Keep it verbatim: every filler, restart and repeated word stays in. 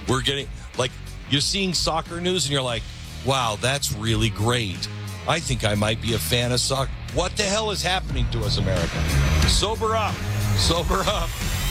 We're getting, like, you're seeing soccer news and you're like, wow, that's really great. I think I might be a fan of soccer. What the hell is happening to us, America? Sober up. Sober up.